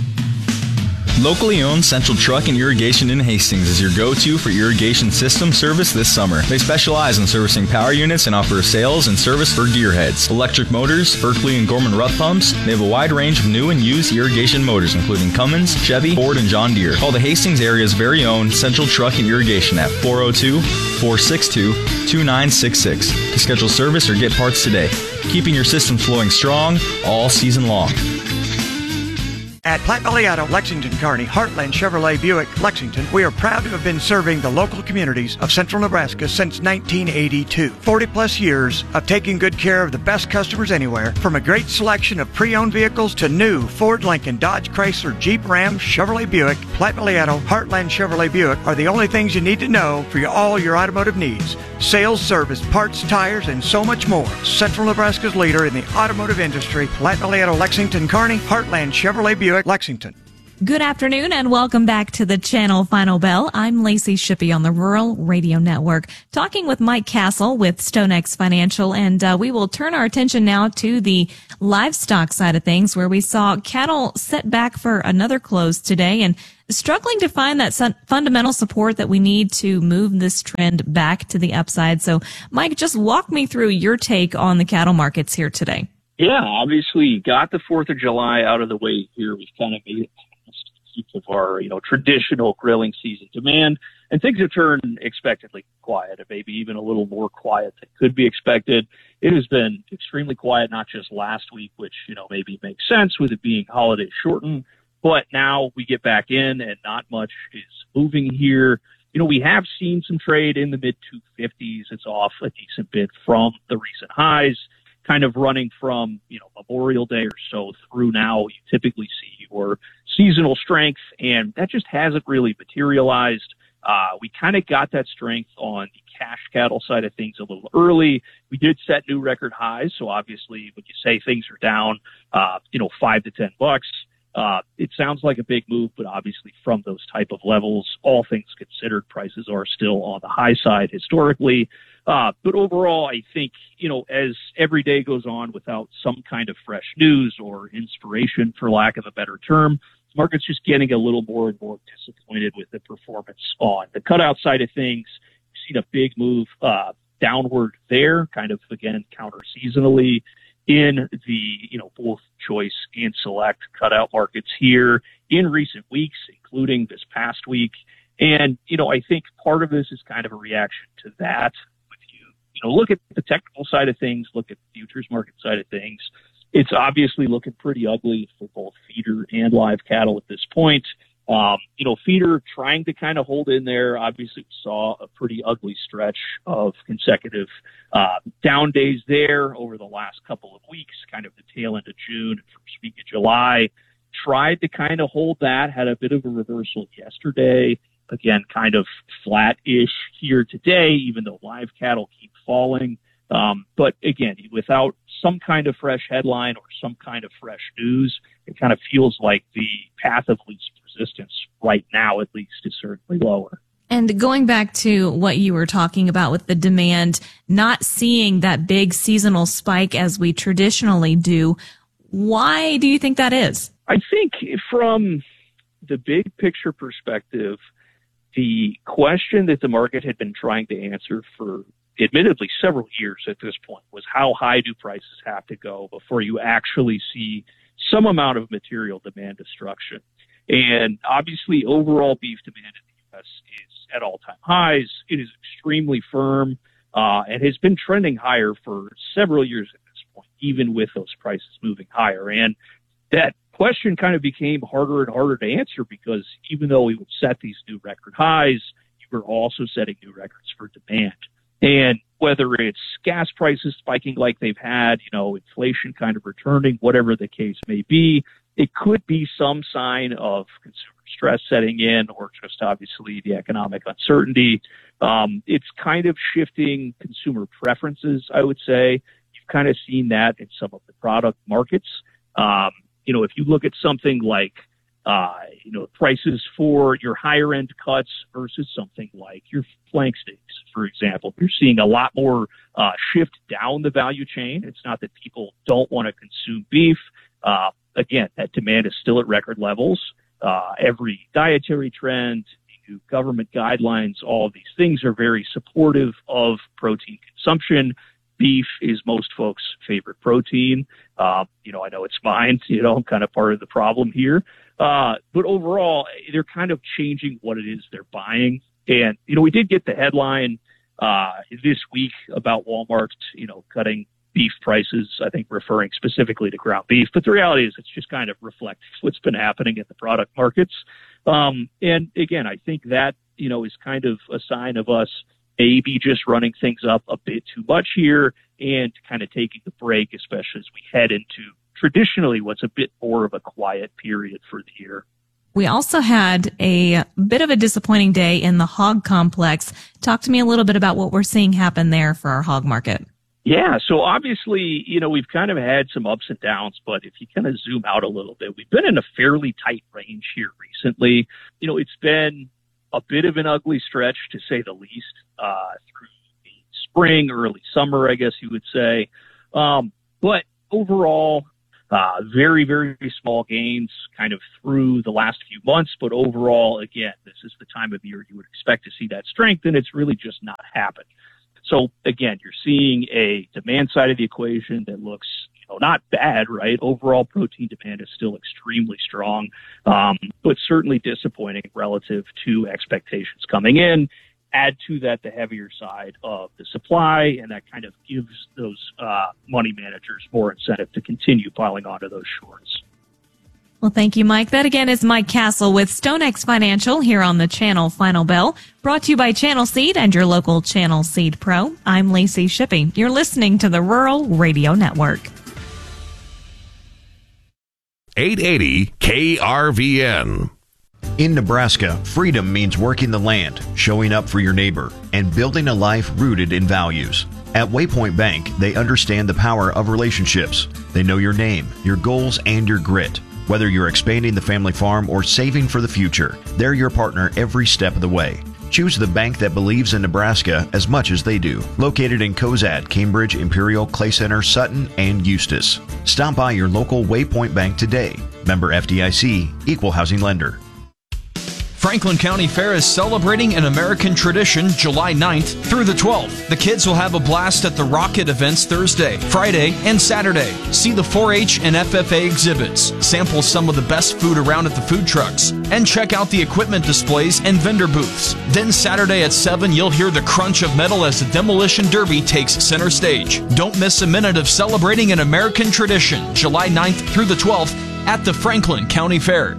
Locally owned Central Truck and Irrigation in Hastings is your go-to for irrigation system service this summer. They specialize in servicing power units and offer sales and service for gearheads, electric motors, Berkeley and Gorman Rupp pumps. They have a wide range of new and used irrigation motors, including Cummins, Chevy, Ford, and John Deere. Call the Hastings area's very own Central Truck and Irrigation at four oh two, four six two, two nine six six to schedule service or get parts today. Keeping your system flowing strong all season long. At Platte Valley Auto, Lexington, Kearney, Heartland Chevrolet Buick, Lexington, we are proud to have been serving the local communities of central Nebraska since nineteen eighty-two. forty plus years of taking good care of the best customers anywhere, from a great selection of pre-owned vehicles to new Ford, Lincoln, Dodge, Chrysler, Jeep, Ram, Chevrolet Buick. Platte Valley Auto, Heartland Chevrolet Buick are the only things you need to know for your, all your automotive needs. Sales, service, parts, tires, and so much more. Central Nebraska's leader in the automotive industry, Platte Valley Auto, Lexington, Kearney, Heartland Chevrolet Buick, Lexington. Good afternoon and welcome back to the Channel Final Bell. I'm Lacey Shippey on the Rural Radio Network, talking with Mike Castle with StoneX Financial, and uh, we will turn our attention now to the livestock side of things, where we saw cattle set back for another close today and struggling to find that sun- fundamental support that we need to move this trend back to the upside. So, Mike, just walk me through your take on the cattle markets here today. Yeah, obviously got the fourth of July out of the way here. We've kind of made it past the peak of our, you know, traditional grilling season demand, and things have turned expectedly quiet, and maybe even a little more quiet than could be expected. It has been extremely quiet, not just last week, which, you know, maybe makes sense with it being holiday shortened, but now we get back in and not much is moving here. You know, we have seen some trade in the mid two fifties. It's off a decent bit from the recent highs, kind of running from, you know, Memorial Day or so through now. You typically see your seasonal strength, and that just hasn't really materialized. Uh, we kind of got that strength on the cash cattle side of things a little early. We did set new record highs, so obviously when you say things are down, uh, you know, five to ten bucks, uh, it sounds like a big move, but obviously from those type of levels, all things considered, prices are still on the high side historically. Uh, but overall, I think, you know, as every day goes on without some kind of fresh news or inspiration, for lack of a better term, the market's just getting a little more and more disappointed with the performance on the cutout side of things. We've seen a big move uh, downward there, kind of, again, counter seasonally in the, you know, both choice and select cutout markets here in recent weeks, including this past week. And, you know, I think part of this is kind of a reaction to that. You know, look at the technical side of things, look at the futures market side of things. It's obviously looking pretty ugly for both feeder and live cattle at this point. Um, you know, feeder trying to kind of hold in there. Obviously, we saw a pretty ugly stretch of consecutive uh, down days there over the last couple of weeks, kind of the tail end of June and first week of July. Tried to kind of hold that, had a bit of a reversal yesterday. Again, kind of flat-ish here today, even though live cattle keep falling. Um, but again, without some kind of fresh headline or some kind of fresh news, it kind of feels like the path of least resistance right now, at least, is certainly lower. And going back to what you were talking about with the demand, not seeing that big seasonal spike as we traditionally do, why do you think that is? I think from the big picture perspective, the question that the market had been trying to answer for admittedly several years at this point was, how high do prices have to go before you actually see some amount of material demand destruction? And obviously overall beef demand in the U S is at all-time highs. It is extremely firm uh, and has been trending higher for several years at this point, even with those prices moving higher. And that question kind of became harder and harder to answer, because even though we would set these new record highs, you were also setting new records for demand. And whether it's gas prices spiking like they've had, you know, inflation kind of returning, whatever the case may be, it could be some sign of consumer stress setting in, or just obviously the economic uncertainty. Um, it's kind of shifting consumer preferences, I would say. You've kind of seen that in some of the product markets. Um, You know, if you look at something like, uh, you know, prices for your higher end cuts versus something like your flank steaks, for example, you're seeing a lot more uh, shift down the value chain. It's not that people don't want to consume beef. Uh, again, that demand is still at record levels. Uh, every dietary trend, new government guidelines, all of these things are very supportive of protein consumption. Beef is most folks' favorite protein. Uh, you know, I know it's mine. You know, I'm kind of part of the problem here. Uh, but overall, they're kind of changing what it is they're buying. And, you know, we did get the headline uh, this week about Walmart, you know, cutting beef prices, I think referring specifically to ground beef. But the reality is it's just kind of reflects what's been happening in the product markets. Um, and again, I think that, you know, is kind of a sign of us maybe just running things up a bit too much here and kind of taking a break, especially as we head into traditionally what's a bit more of a quiet period for the year. We also had a bit of a disappointing day in the hog complex. Talk to me a little bit about what we're seeing happen there for our hog market. Yeah, so obviously, you know, we've kind of had some ups and downs, but if you kind of zoom out a little bit, we've been in a fairly tight range here recently. You know, it's been a bit of an ugly stretch, to say the least, uh, through the spring, early summer, I guess you would say. Um, but overall, Uh, very, very small gains kind of through the last few months. But overall, again, this is the time of year you would expect to see that strength, and it's really just not happened. So, again, you're seeing a demand side of the equation that looks, you know, not bad, right? Overall protein demand is still extremely strong, um, but certainly disappointing relative to expectations coming in. Add to that the heavier side of the supply, and that kind of gives those uh, money managers more incentive to continue piling onto those shorts. Well, thank you, Mike. That again is Mike Castle with StoneX Financial here on the Channel Final Bell, brought to you by Channel Seed and your local Channel Seed Pro. I'm Lacey Shippey. You're listening to the Rural Radio Network. eight eighty K R V N. In Nebraska, freedom means working the land, showing up for your neighbor, and building a life rooted in values. At Waypoint Bank, they understand the power of relationships. They know your name, your goals, and your grit. Whether you're expanding the family farm or saving for the future, they're your partner every step of the way. Choose the bank that believes in Nebraska as much as they do. Located in Cozad, Cambridge, Imperial, Clay Center, Sutton, and Eustis. Stop by your local Waypoint Bank today. Member F D I C, Equal Housing Lender. Franklin County Fair is celebrating an American tradition July ninth through the twelfth. The kids will have a blast at the Rocket events Thursday, Friday, and Saturday. See the four H and F F A exhibits, sample some of the best food around at the food trucks, and check out the equipment displays and vendor booths. Then Saturday at seven, you'll hear the crunch of metal as the Demolition Derby takes center stage. Don't miss a minute of celebrating an American tradition July ninth through the twelfth at the Franklin County Fair.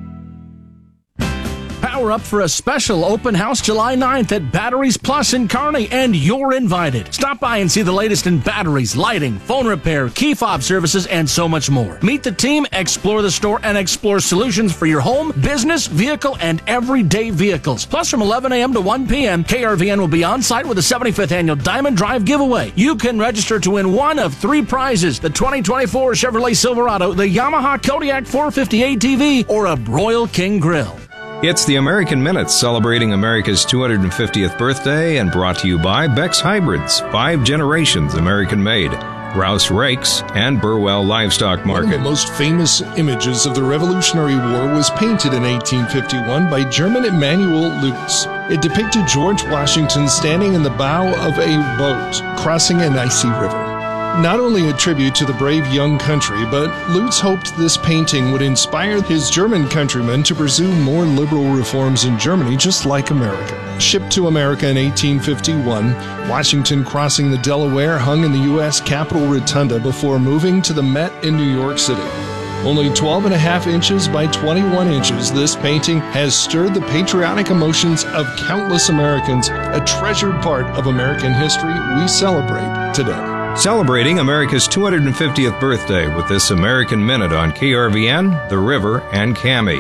Power up for a special open house July ninth at Batteries Plus in Kearney, and you're invited. Stop by and see the latest in batteries, lighting, phone repair, key fob services, and so much more. Meet the team, explore the store, and explore solutions for your home, business, vehicle, and everyday vehicles. Plus, from eleven a.m. to one p.m., K R V N will be on site with the seventy-fifth Annual Diamond Drive Giveaway. You can register to win one of three prizes: the twenty twenty-four Chevrolet Silverado, the Yamaha Kodiak four fifty A T V, or a Broil King Grill. It's the American Minute, celebrating America's two hundred fiftieth birthday, and brought to you by Beck's Hybrids, five generations American-made, Rouse Rakes, and Burwell Livestock Market. One of the most famous images of the Revolutionary War was painted in eighteen fifty-one by German Emanuel Lutz. It depicted George Washington standing in the bow of a boat crossing an icy river. Not only a tribute to the brave young country, but Lutz hoped this painting would inspire his German countrymen to pursue more liberal reforms in Germany, just like America. Shipped to America in eighteen fifty-one, Washington crossing the Delaware hung in the U S Capitol Rotunda before moving to the Met in New York City. Only twelve and a half inches by twenty-one inches, this painting has stirred the patriotic emotions of countless Americans, a treasured part of American history we celebrate today. Celebrating America's two hundred fiftieth birthday with this American Minute on K R V N, The River, and Cami.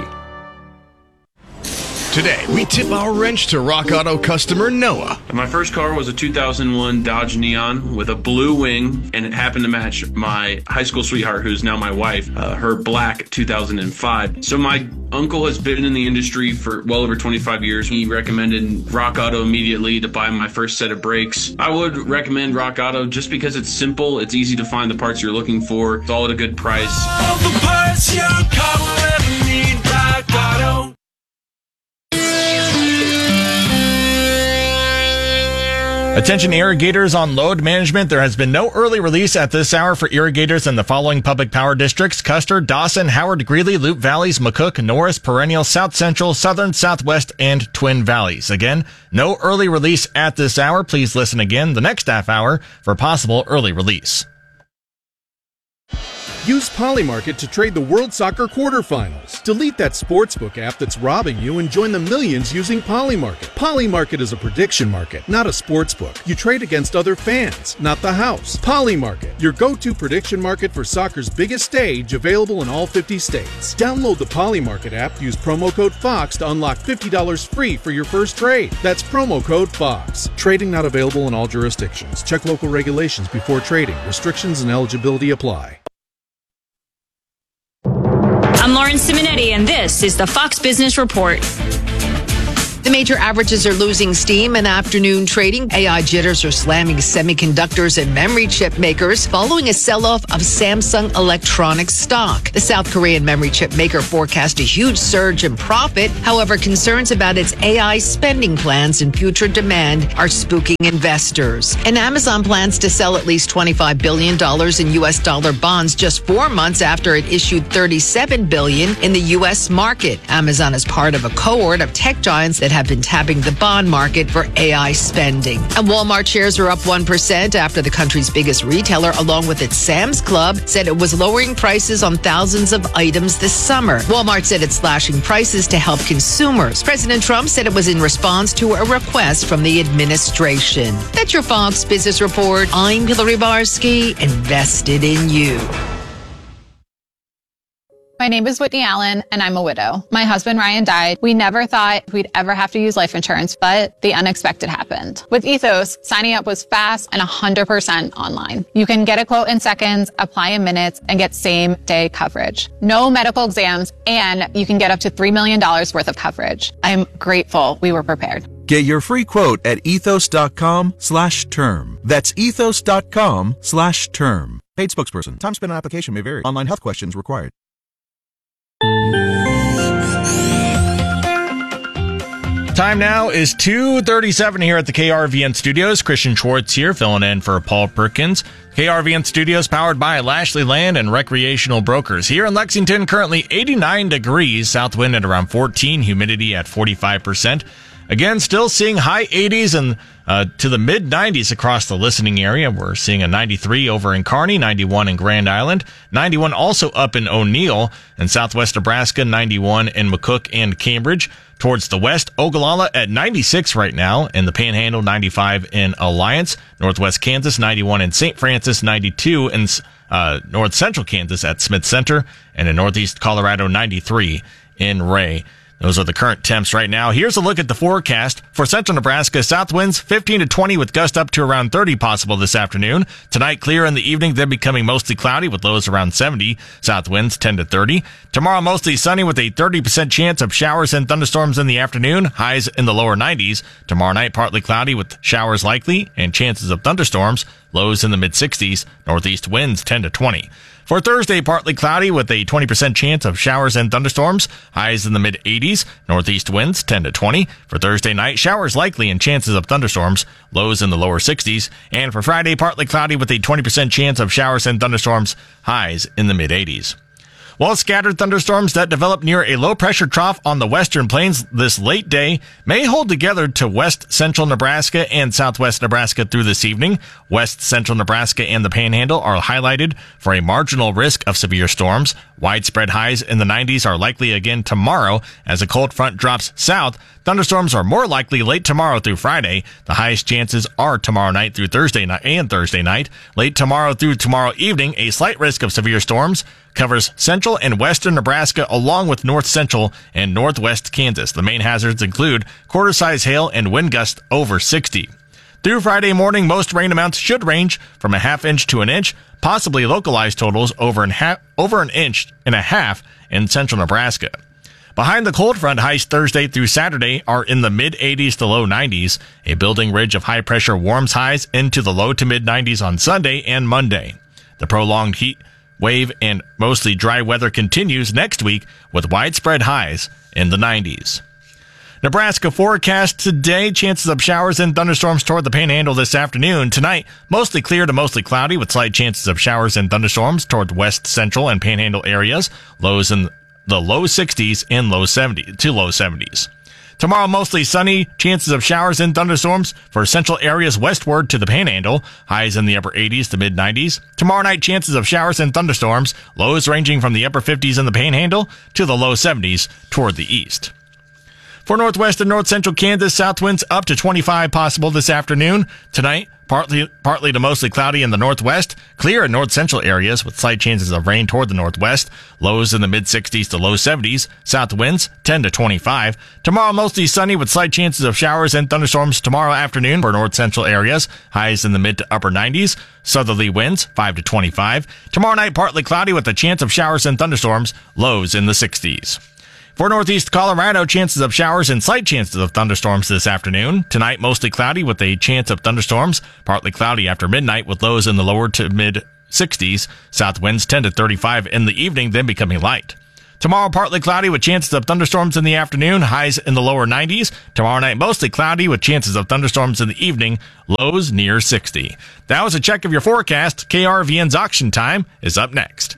Today, we tip our wrench to Rock Auto customer Noah. My first car was a two thousand one Dodge Neon with a blue wing, and it happened to match my high school sweetheart, who's now my wife, uh, her black two thousand five. So my uncle has been in the industry for well over twenty-five years. He recommended Rock Auto immediately to buy my first set of brakes. I would recommend Rock Auto just because it's simple, it's easy to find the parts you're looking for, it's all at a good price. All the parts your car will ever need, Rock Auto. Attention irrigators on load management. There has been no early release at this hour for irrigators in the following public power districts: Custer, Dawson, Howard, Greeley, Loup Valleys, McCook, Norris, Perennial, South Central, Southern, Southwest, and Twin Valleys. Again, no early release at this hour. Please listen again the next half hour for possible early release. Use Polymarket to trade the World Soccer quarterfinals. Delete that sportsbook app that's robbing you and join the millions using Polymarket. Polymarket is a prediction market, not a sportsbook. You trade against other fans, not the house. Polymarket, your go-to prediction market for soccer's biggest stage, available in all fifty states. Download the Polymarket app, use promo code FOX to unlock fifty dollars free for your first trade. That's promo code FOX. Trading not available in all jurisdictions. Check local regulations before trading. Restrictions and eligibility apply. I'm Lauren Simonetti, and this is the Fox Business Report. The major averages are losing steam in afternoon trading. A I jitters are slamming semiconductors and memory chip makers following a sell-off of Samsung Electronics stock. The South Korean memory chip maker forecast a huge surge in profit. However, concerns about its A I spending plans and future demand are spooking investors. And Amazon plans to sell at least twenty-five billion dollars in U S dollar bonds just four months after it issued thirty-seven billion dollars in the U S market. Amazon is part of a cohort of tech giants that have been tapping the bond market for A I spending. And Walmart shares are up one percent after the country's biggest retailer, along with its Sam's Club, said it was lowering prices on thousands of items this summer. Walmart said it's slashing prices to help consumers. President Trump said it was in response to a request from the administration. That's your Fox Business Report. I'm Hillary Barsky, invested in you. My name is Whitney Allen, and I'm a widow. My husband, Ryan, died. We never thought we'd ever have to use life insurance, but the unexpected happened. With Ethos, signing up was fast and one hundred percent online. You can get a quote in seconds, apply in minutes, and get same-day coverage. No medical exams, and you can get up to three million dollars worth of coverage. I'm grateful we were prepared. Get your free quote at ethos.com slash term. That's ethos.com slash term. Paid spokesperson. Time spent on application may vary. Online health questions required. Time now is two thirty-seven here at the K R V N Studios. Christian Schwartz here, filling in for Paul Perkins. K R V N Studios powered by Lashley Land and Recreational Brokers. Here in Lexington, currently eighty-nine degrees, south wind at around fourteen, humidity at forty-five percent. Again, still seeing high eighties and uh, to the mid nineties across the listening area. We're seeing a ninety-three over in Kearney, ninety-one in Grand Island, ninety-one also up in O'Neill, and southwest Nebraska, ninety-one in McCook and Cambridge. Towards the west, Ogallala at ninety-six right now, in the Panhandle, ninety-five in Alliance, northwest Kansas, ninety-one in Saint Francis, ninety-two in uh, north central Kansas at Smith Center, and in northeast Colorado, ninety-three in Ray. Those are the current temps right now. Here's a look at the forecast for central Nebraska. South winds fifteen to twenty with gusts up to around thirty possible this afternoon. Tonight, clear in the evening, then becoming mostly cloudy with lows around seventy. South winds ten to thirty. Tomorrow, mostly sunny with a thirty percent chance of showers and thunderstorms in the afternoon. Highs in the lower nineties. Tomorrow night, partly cloudy with showers likely and chances of thunderstorms. Lows in the mid sixties. Northeast winds ten to twenty. For Thursday, partly cloudy with a twenty percent chance of showers and thunderstorms. Highs in the mid eighties. Northeast winds ten to twenty. For Thursday night, showers likely and chances of thunderstorms. Lows in the lower sixties. And for Friday, partly cloudy with a twenty percent chance of showers and thunderstorms. Highs in the mid eighties. While scattered thunderstorms that develop near a low-pressure trough on the western plains this late day may hold together to west central Nebraska and southwest Nebraska through this evening. West central Nebraska and the Panhandle are highlighted for a marginal risk of severe storms. Widespread highs in the nineties are likely again tomorrow as a cold front drops south. Thunderstorms are more likely late tomorrow through Friday. The highest chances are tomorrow night through Thursday night and Thursday night. Late tomorrow through tomorrow evening, a slight risk of severe storms covers central and western Nebraska along with north central and northwest Kansas. The main hazards include quarter-size hail and wind gusts over sixty. Through Friday morning, most rain amounts should range from a half inch to an inch, possibly localized totals over an, half, over an inch and a half in central Nebraska. Behind the cold front, highs Thursday through Saturday are in the mid eighties to low nineties. A building ridge of high pressure warms highs into the low to mid nineties on Sunday and Monday. The prolonged heat wave and mostly dry weather continues next week with widespread highs in the nineties. Nebraska forecast today, chances of showers and thunderstorms toward the Panhandle this afternoon. Tonight, mostly clear to mostly cloudy with slight chances of showers and thunderstorms toward west central and Panhandle areas. Lows in the low sixties and low seventies to low seventies. Tomorrow, mostly sunny, chances of showers and thunderstorms for central areas westward to the Panhandle. Highs in the upper eighties to mid nineties. Tomorrow night, chances of showers and thunderstorms. Lows ranging from the upper fifties in the Panhandle to the low seventies toward the east. For northwest and north central Kansas, south winds up to twenty-five possible this afternoon. Tonight, partly partly to mostly cloudy in the northwest. Clear in north central areas with slight chances of rain toward the northwest. Lows in the mid sixties to low seventies. South winds ten to twenty-five. Tomorrow, mostly sunny with slight chances of showers and thunderstorms tomorrow afternoon for north central areas. Highs in the mid to upper nineties. Southerly winds five to twenty-five. Tomorrow night, partly cloudy with a chance of showers and thunderstorms. Lows in the sixties. For northeast Colorado, chances of showers and slight chances of thunderstorms this afternoon. Tonight, mostly cloudy with a chance of thunderstorms. Partly cloudy after midnight with lows in the lower to mid sixties. South winds ten to thirty-five in the evening, then becoming light. Tomorrow, partly cloudy with chances of thunderstorms in the afternoon. Highs in the lower nineties. Tomorrow night, mostly cloudy with chances of thunderstorms in the evening. Lows near sixty. That was a check of your forecast. K R V N's Auction Time is up next.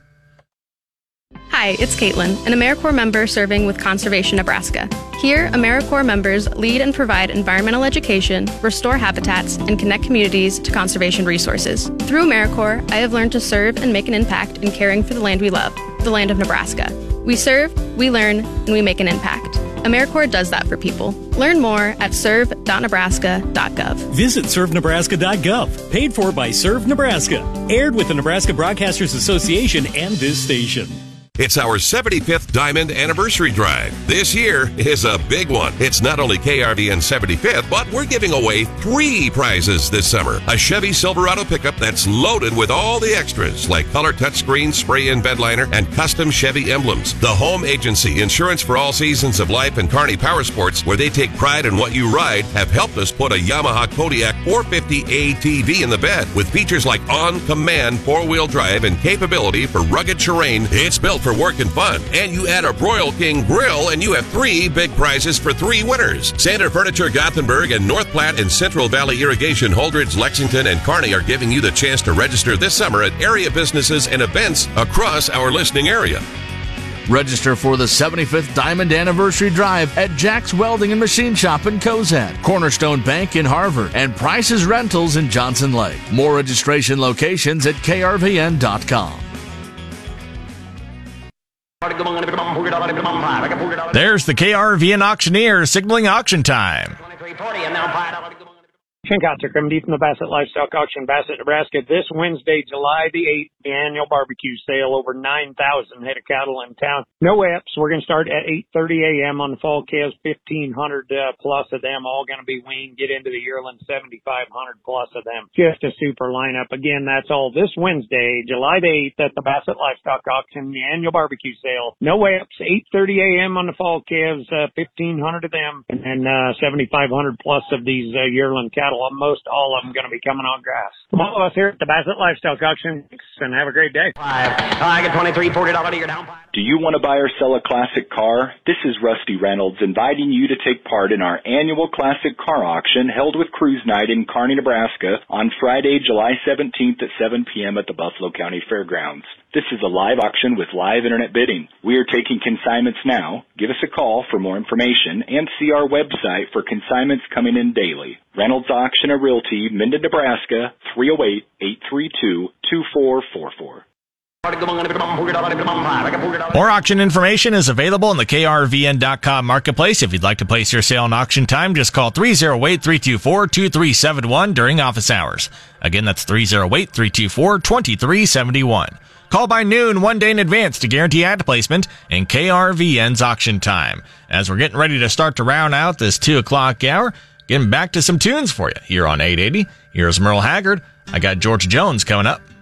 Hi, it's Caitlin, an AmeriCorps member serving with Conservation Nebraska. Here, AmeriCorps members lead and provide environmental education, restore habitats, and connect communities to conservation resources. Through AmeriCorps, I have learned to serve and make an impact in caring for the land we love, the land of Nebraska. We serve, we learn, and we make an impact. AmeriCorps does that for people. Learn more at serve dot nebraska dot gov. Visit serve nebraska dot gov. Paid for by Serve Nebraska. Aired with the Nebraska Broadcasters Association and this station. It's our seventy-fifth Diamond Anniversary Drive. This year is a big one. It's not only K R V N's seventy-fifth, but we're giving away three prizes this summer. A Chevy Silverado pickup that's loaded with all the extras, like color touchscreen, spray-in bed liner, and custom Chevy emblems. The Home Agency, insurance for all seasons of life, and Kearney Power Sports, where they take pride in what you ride, have helped us put a Yamaha Kodiak four fifty A T V in the bed. With features like on-command four-wheel drive and capability for rugged terrain, it's built for work and fun. And you add a Broil King grill and you have three big prizes for three winners. Sander Furniture Gothenburg and North Platte and Central Valley Irrigation Holdridge, Lexington, and Kearney are giving you the chance to register this summer at area businesses and events across our listening area. Register for the seventy-fifth Diamond Anniversary Drive at Jack's Welding and Machine Shop in Cozad, Cornerstone Bank in Harvard, and Price's Rentals in Johnson Lake. More registration locations at K R V N dot com. There's the K R V N auctioneer signaling auction time. Ken Kotzer coming deep from the Bassett Livestock Auction, Bassett, Nebraska. This Wednesday, July the eighth, the annual barbecue sale. Over nine thousand head of cattle in town. No E P S. We're going to start at eight thirty a.m. on the fall calves. fifteen hundred uh, plus of them, all going to be weaned. Get into the yearling, seventy-five hundred plus of them. Just a super lineup. Again, that's all this Wednesday, July the eighth, at the Bassett Livestock Auction, the annual barbecue sale. No E P S. eight thirty a.m. on the fall calves. Uh, fifteen hundred of them, and then uh, seventy-five hundred plus of these uh, yearling cattle. Most all of them going to be coming on grass. From all of us here at the Bassett Livestock Auction, and have a great day. I get twenty-three, forty dollars a year down. Do you want to buy or sell a classic car? This is Rusty Reynolds inviting you to take part in our annual classic car auction held with Cruise Night in Kearney, Nebraska on Friday, July seventeenth at seven p.m. at the Buffalo County Fairgrounds. This is a live auction with live internet bidding. We are taking consignments now. Give us a call for more information and see our website for consignments coming in daily. Reynolds Auction and Realty, Minden, Nebraska, three oh eight, eight three two, two four four four. More auction information is available in the K R V N dot com marketplace. If you'd like to place your sale in auction time, just call three oh eight, three two four, two three seven one during office hours. Again, that's three oh eight, three two four, two three seven one. Call by noon one day in advance to guarantee ad placement in K R V N's auction time. As we're getting ready to start to round out this two o'clock hour, getting back to some tunes for you here on eight eighty. Here's Merle Haggard. I got George Jones coming up.